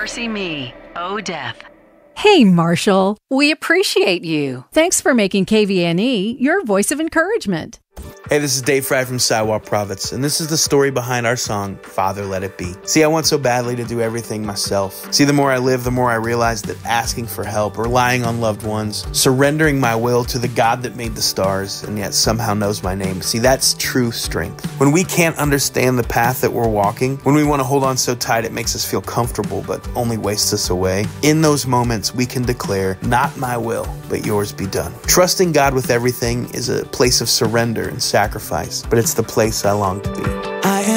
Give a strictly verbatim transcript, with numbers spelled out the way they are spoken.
Mercy Me, O Death. Hey, Marshall. We appreciate you. Thanks for making K V N E your voice of encouragement. Hey, this is Dave Fry from Sidewalk Prophets, and this is the story behind our song, Father Let It Be. See, I want so badly to do everything myself. See, the more I live, the more I realize that asking for help, relying on loved ones, surrendering my will to the God that made the stars and yet somehow knows my name. See, that's true strength. When we can't understand the path that we're walking, when we want to hold on so tight it makes us feel comfortable but only wastes us away, in those moments we can declare, not my will, but yours be done. Trusting God with everything is a place of surrender and sacrifice, but it's the place I long to be.